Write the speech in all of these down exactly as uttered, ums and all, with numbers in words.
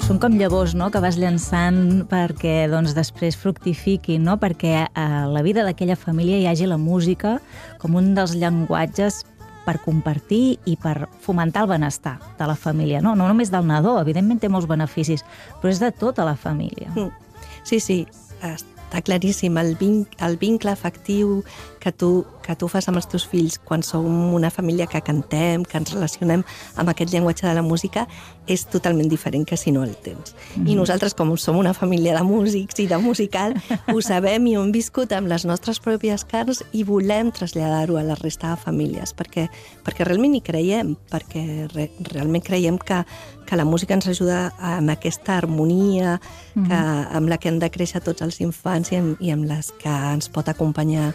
Són com llavors, no?, que vas llançant perquè doncs, després fructifiquin, no?, perquè a la vida d'aquella família hi hagi la música com un dels llenguatges per compartir i per fomentar el benestar de la família. No, no només del nadó, evidentment té molts beneficis, però és de tota la família. Mm. Sí, sí, està claríssim. El, vin el vincle afectiu que tu, que tu fas amb els teus fills quan som una família que cantem, que ens relacionem amb aquest llenguatge de la música, és totalment diferent que si no el tens. Mm. I nosaltres, com som una família de músics i de musical, ho sabem i ho hem viscut amb les nostres pròpies carns i volem traslladar-ho a la resta de famílies, perquè, perquè realment hi creiem, perquè re, realment creiem que, que la música ens ajuda en aquesta harmonia que, mm. amb la que hem de créixer tots els infants i amb, i amb les que ens pot acompanyar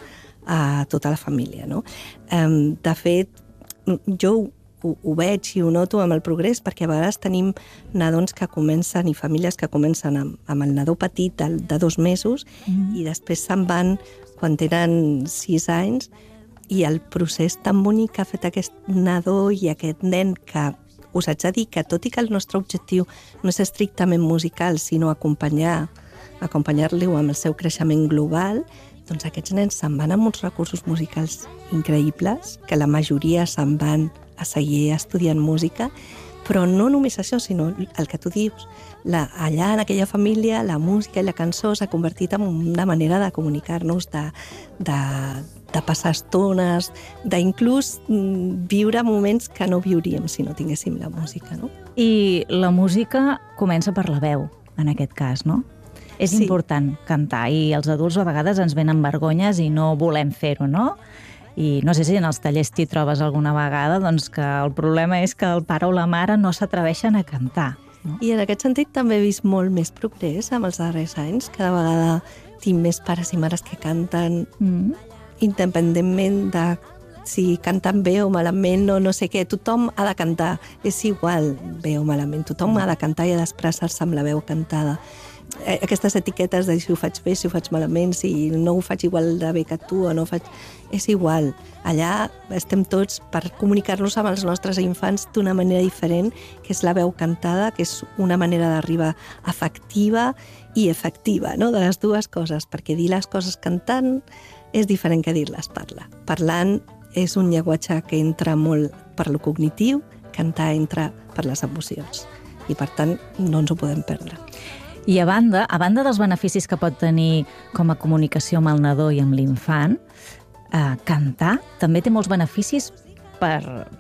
a tota la família, no? De fet, jo ho, ho veig i ho noto amb el progrés, perquè a vegades tenim nadons que comencen i famílies que comencen amb, amb el nadó petit de, de dos mesos mm. i després se'n van quan tenen sis anys, i el procés tan bonic que ha fet aquest nadó i aquest nen, que us haig de dir que tot i que el nostre objectiu no és estrictament musical, sinó acompanyar, acompanyar-lo amb el seu creixement global, doncs aquests nens se'n van amb uns recursos musicals increïbles, que la majoria se'n van a seguir estudiant música, però no només això, sinó el que tu dius. La, allà, en aquella família, la música i la cançó s'ha convertit en una manera de comunicar-nos, de, de, de passar estones, d'inclús viure moments que no viuríem si no tinguéssim la música, no? I la música comença per la veu, en aquest cas, no? És sí. important cantar, i els adults a vegades ens venen vergonyes i no volem fer-ho, no? I no sé si en els tallers t'hi trobes alguna vegada, doncs que el problema és que el pare o la mare no s'atreveixen a cantar. No? I en aquest sentit també he vist molt més progrés amb els darrers anys. Cada vegada tinc més pares i mares que canten mm. independentment de si canten bé o malament o no sé què. Tothom ha de cantar, és igual bé o malament. Tothom ha de cantar i ha d'expressar-se amb la veu cantada. Aquestes etiquetes de si ho faig bé, si ho faig malament, si no ho faig igual de bé que tu o no ho faig... És igual. Allà estem tots per comunicar-nos amb els nostres infants d'una manera diferent, que és la veu cantada, que és una manera d'arribar afectiva i efectiva, no? De les dues coses, perquè dir les coses cantant és diferent que dir-les parlar. Parlant és un llenguatge que entra molt per lo cognitiu, cantar entra per les emocions. I per tant no ens ho podem perdre. I a banda, a banda dels beneficis que pot tenir com a comunicació amb el nadó i amb l'infant, eh, cantar també té molts beneficis per...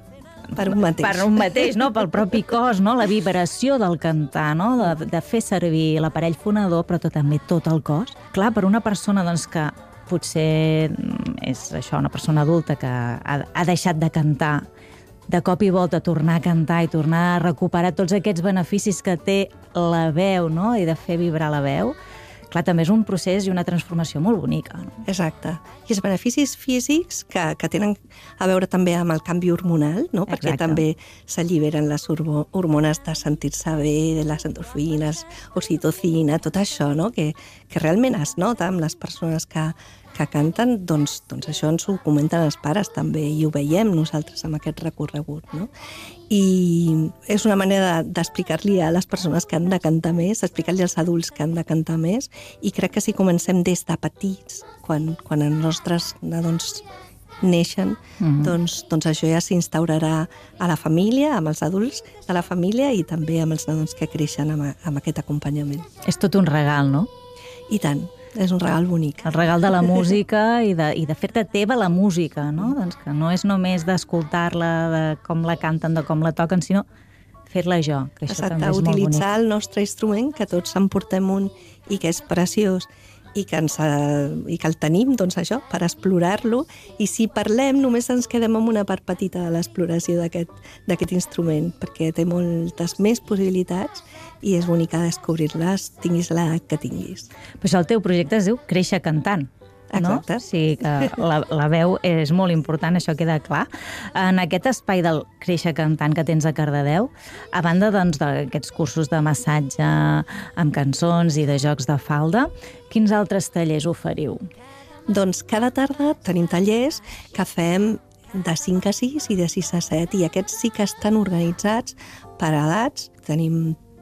Per un mateix. Per un mateix, no? Pel propi cos, no? La vibració del cantar, no? De, de fer servir l'aparell fonador, però també tot el cos. Clar, per una persona doncs, que potser és això, una persona adulta que ha, ha deixat de cantar, de cop i volta tornar a cantar i tornar a recuperar tots aquests beneficis que té la veu, no? I de fer vibrar la veu, clar, també és un procés i una transformació molt bonica. No? Exacte. I els beneficis físics que, que tenen a veure també amb el canvi hormonal, no? Perquè Exacte. també s'alliberen les hormones de sentir-se bé, de les endorfines, oxitocina, tot això, no? Que, que realment es nota amb les persones que, que canten, doncs, doncs això ens ho comenten els pares també, i ho veiem nosaltres amb aquest recorregut, no? I és una manera d'explicar-li a les persones que han de cantar més, explicar-li als adults que han de cantar més, i crec que si comencem des de petits, quan, quan els nostres nadons neixen, mm-hmm. doncs, doncs això ja s'instaurarà a la família, amb els adults de la família i també amb els nadons que creixen amb, amb aquest acompanyament. És tot un regal, no? I tant. És un regal bonic. El regal de la música i de, i de fer-te teva la música, no? Doncs que no és només d'escoltar-la, de com la canten, de com la toquen, sinó fer-la jo, que això Exacte, també és molt bonic. utilitzar el nostre instrument, que tots en portem un i que és preciós, i que, ens, i que el tenim, doncs això, per explorar-lo, i si parlem només ens quedem amb una part petita de l'exploració d'aquest instrument, perquè té moltes més possibilitats i és bonica descobrir-les, tinguis l'edat que tinguis. Però això, el teu projecte es diu Créixer cantant. No? Exacte. O sigui que la, la veu és molt important, això queda clar. En aquest espai del Créixer cantant que tens a Cardedeu, a banda doncs, d'aquests cursos de massatge amb cançons i de jocs de falda, quins altres tallers oferiu? Doncs cada tarda tenim tallers que fem de cinc a sis i de sis a set, i aquests sí que estan organitzats per edats. Tenim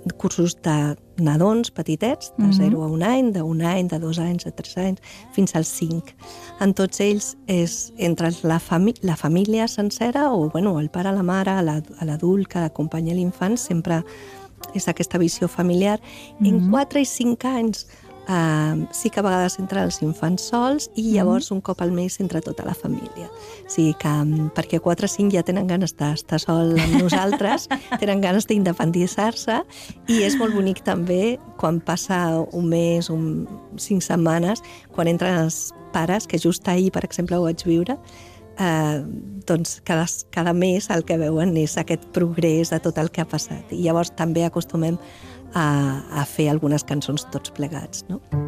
cursos de nadons petitets, de zero a un any, d'un any, de dos anys, de tres anys, fins als cinc. En tots ells és entre la, fami la família sencera o bueno, el pare, la mare, l'adult que acompanya l'infant, sempre és aquesta visió familiar. Mm-hmm. En quatre i cinc anys Uh, sí que a vegades entren els infants sols i llavors un cop al mes entra tota la família. O sigui que, perquè quatre o cinc ja tenen ganes d'estar sol amb nosaltres, tenen ganes d'independitzar-se i és molt bonic també quan passa un mes, un, cinc setmanes, quan entren els pares, que just ahir, per exemple, ho vaig viure, Uh, doncs cada, cada mes el que veuen és aquest progrés de tot el que ha passat. I llavors també acostumem a, a fer algunes cançons tots plegats, no?